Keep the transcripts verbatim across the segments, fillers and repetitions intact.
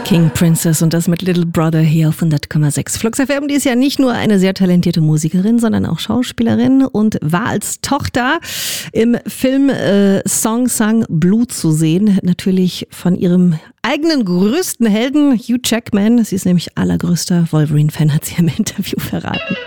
King Princess und das mit Little Brother hier auf hundert Komma sechs. Flux F M, die ist ja nicht nur eine sehr talentierte Musikerin, sondern auch Schauspielerin und war als Tochter im Film äh, Song Sang Blue zu sehen. Natürlich von ihrem eigenen größten Helden, Hugh Jackman. Sie ist nämlich allergrößter Wolverine-Fan, hat sie im Interview verraten.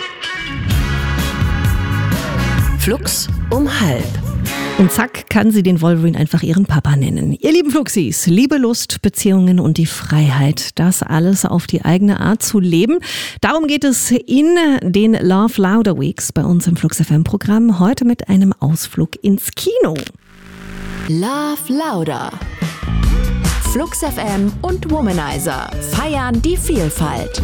Flux um halb. Und zack, kann sie den Wolverine einfach ihren Papa nennen. Ihr lieben Fluxis, Liebe, Lust, Beziehungen und die Freiheit, das alles auf die eigene Art zu leben. Darum geht es in den Love Louder Weeks bei uns im Flux F M Programm. Heute mit einem Ausflug ins Kino. Love Louder. Flux F M und Womanizer feiern die Vielfalt.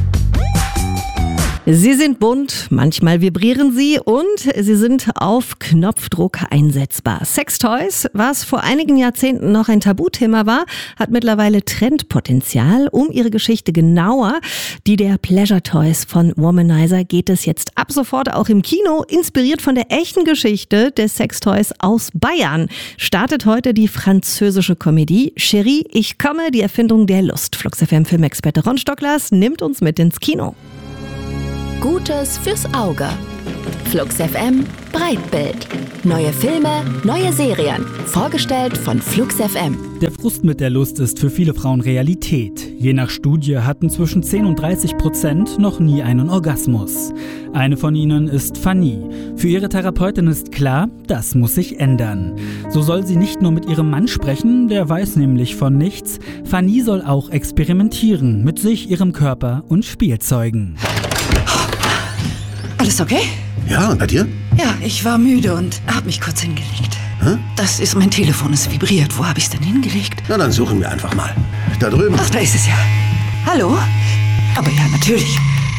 Sie sind bunt, manchmal vibrieren sie und sie sind auf Knopfdruck einsetzbar. Sextoys, was vor einigen Jahrzehnten noch ein Tabuthema war, hat mittlerweile Trendpotenzial. Um ihre Geschichte genauer, die der Pleasure Toys von Womanizer, geht es jetzt ab sofort auch im Kino. Inspiriert von der echten Geschichte des Sextoys aus Bayern startet heute die französische Komödie Chérie, ich komme, die Erfindung der Lust. Flux F M Filmexperte Ron Stocklers nimmt uns mit ins Kino. Gutes fürs Auge. Flux F M Breitbild. Neue Filme, neue Serien. Vorgestellt von Flux F M. Der Frust mit der Lust ist für viele Frauen Realität. Je nach Studie hatten zwischen zehn und dreißig Prozent noch nie einen Orgasmus. Eine von ihnen ist Fanny. Für ihre Therapeutin ist klar, das muss sich ändern. So soll sie nicht nur mit ihrem Mann sprechen, der weiß nämlich von nichts. Fanny soll auch experimentieren mit sich, ihrem Körper und Spielzeugen. Alles okay? Ja, und bei dir? Ja, ich war müde und hab mich kurz hingelegt. Hä? Das ist mein Telefon, es vibriert. Wo hab ich's denn hingelegt? Na, dann suchen wir einfach mal. Da drüben. Ach, da ist es ja. Hallo? Aber ja, natürlich.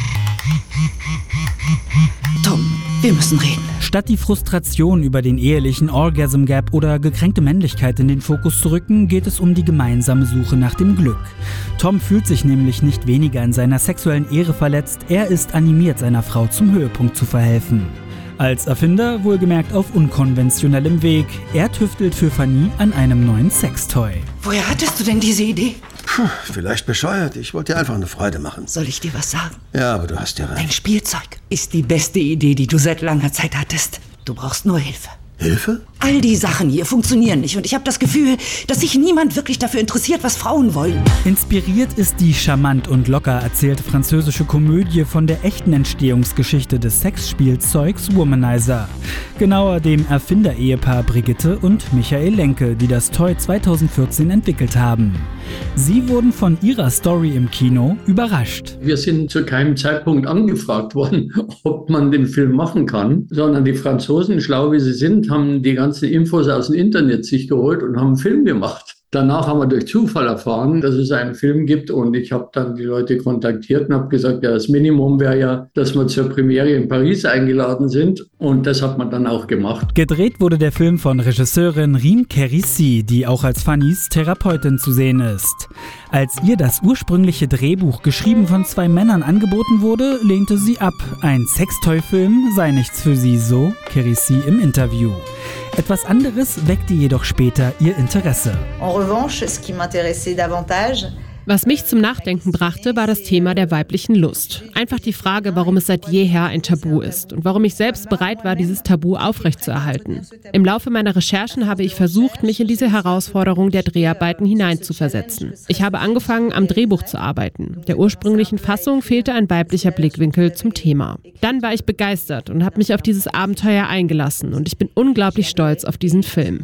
Tom, wir müssen reden. Statt die Frustration über den ehelichen Orgasm Gap oder gekränkte Männlichkeit in den Fokus zu rücken, geht es um die gemeinsame Suche nach dem Glück. Tom fühlt sich nämlich nicht weniger in seiner sexuellen Ehre verletzt, er ist animiert, seiner Frau zum Höhepunkt zu verhelfen. Als Erfinder wohlgemerkt auf unkonventionellem Weg, er tüftelt für Fanny an einem neuen Sextoy. Woher hattest du denn diese Idee? Puh, vielleicht bescheuert, ich wollte dir einfach eine Freude machen. Soll ich dir was sagen? Ja, aber du hast ja recht. Dein Spielzeug ist die beste Idee, die du seit langer Zeit hattest. Du brauchst nur Hilfe. Hilfe? All die Sachen hier funktionieren nicht und ich habe das Gefühl, dass sich niemand wirklich dafür interessiert, was Frauen wollen. Inspiriert ist die charmant und locker erzählte französische Komödie von der echten Entstehungsgeschichte des Sexspielzeugs Womanizer. Genauer dem Erfinder-Ehepaar Brigitte und Michael Lenke, die das Toy zweitausendvierzehn entwickelt haben. Sie wurden von ihrer Story im Kino überrascht. Wir sind zu keinem Zeitpunkt angefragt worden, ob man den Film machen kann, sondern die Franzosen, schlau wie sie sind, haben die ganzen Infos aus dem Internet sich geholt und haben einen Film gemacht. Danach haben wir durch Zufall erfahren, dass es einen Film gibt und ich habe dann die Leute kontaktiert und habe gesagt, ja, das Minimum wäre ja, dass wir zur Premiere in Paris eingeladen sind und das hat man dann auch gemacht. Gedreht wurde der Film von Regisseurin Rime Kérissi, die auch als Fannys Therapeutin zu sehen ist. Als ihr das ursprüngliche Drehbuch, geschrieben von zwei Männern, angeboten wurde, lehnte sie ab. Ein Sextoy-Film sei nichts für sie, so Kérissi im Interview. Etwas anderes weckte jedoch später ihr Interesse. En revanche, ce qui m'intéressait davantage, Was mich zum Nachdenken brachte, war das Thema der weiblichen Lust. Einfach die Frage, warum es seit jeher ein Tabu ist und warum ich selbst bereit war, dieses Tabu aufrechtzuerhalten. Im Laufe meiner Recherchen habe ich versucht, mich in diese Herausforderung der Dreharbeiten hineinzuversetzen. Ich habe angefangen, am Drehbuch zu arbeiten. Der ursprünglichen Fassung fehlte ein weiblicher Blickwinkel zum Thema. Dann war ich begeistert und habe mich auf dieses Abenteuer eingelassen und ich bin unglaublich stolz auf diesen Film.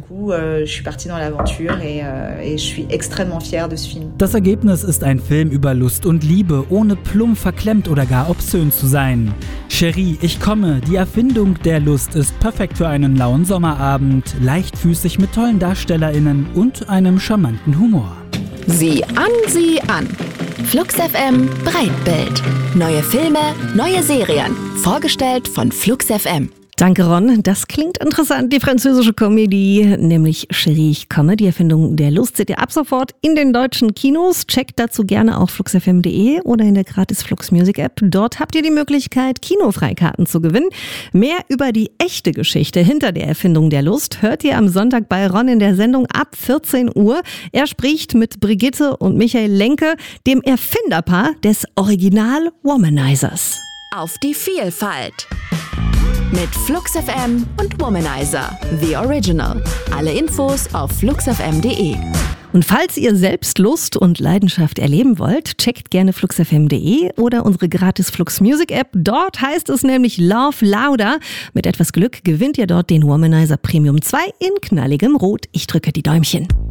Das Ergebnis ist ein Film über Lust und Liebe, ohne plump, verklemmt oder gar obszön zu sein. Chérie, ich komme, die Erfindung der Lust ist perfekt für einen lauen Sommerabend, leichtfüßig mit tollen DarstellerInnen und einem charmanten Humor. Sieh an, sieh an. Flux F M Breitbild. Neue Filme, neue Serien. Vorgestellt von Flux F M. Danke, Ron. Das klingt interessant, die französische Komödie, nämlich Chérie, ich komme, die Erfindung der Lust, seht ihr ab sofort in den deutschen Kinos. Checkt dazu gerne auch flux f m punkt de oder in der gratis Flux Music App. Dort habt ihr die Möglichkeit, Kinofreikarten zu gewinnen. Mehr über die echte Geschichte hinter der Erfindung der Lust hört ihr am Sonntag bei Ron in der Sendung ab vierzehn Uhr. Er spricht mit Brigitte und Michael Lenke, dem Erfinderpaar des Original Womanizers. Auf die Vielfalt. Mit Flux F M und Womanizer, The Original. Alle Infos auf flux f m punkt de. Und falls ihr selbst Lust und Leidenschaft erleben wollt, checkt gerne flux f m punkt de oder unsere gratis Flux Music App. Dort heißt es nämlich Love Louder. Mit etwas Glück gewinnt ihr dort den Womanizer Premium zwei in knalligem Rot. Ich drücke die Däumchen.